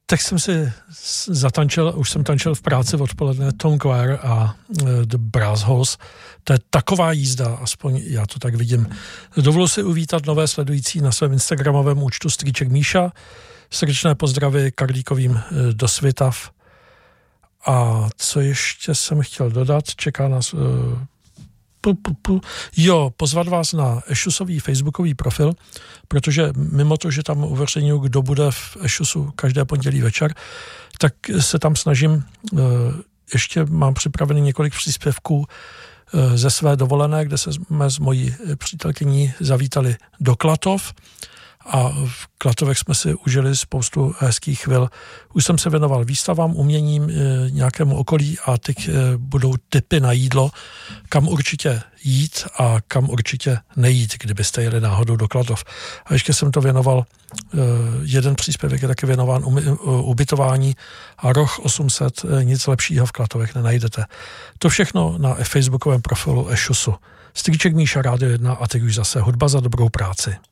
Tak jsem si zatančil, už jsem tančil v práci odpoledne Tom Choir a The Brass House. To je taková jízda, aspoň já to tak vidím. Dovolu si uvítat nové sledující na svém instagramovém účtu Strýček Míša. Srdečné pozdravy Karlíkovým do Svitav. A co ještě jsem chtěl dodat, čeká nás... pozvat vás na Ešusový facebookový profil, protože mimo to, že tam uveřejňuji, kdo bude v Ešusu každé pondělí večer, tak se tam snažím, ještě mám připravený několik příspěvků ze své dovolené, kde jsme s mojí přítelkyní zavítali do Klatov a v Klatovech jsme si užili spoustu hezkých chvil. Už jsem se věnoval výstavám, uměním, nějakému okolí a teď budou tipy na jídlo, kam určitě jít a kam určitě nejít, kdybyste jeli náhodou do Klatov. A ještě jsem to věnoval, jeden příspěvek je taky věnován ubytování a Roh 800, nic lepšího v Klatovech nenajdete. To všechno na facebookovém profilu Ešusu. Strýček Míša, Rádio 1 a teď už zase hudba za dobrou práci.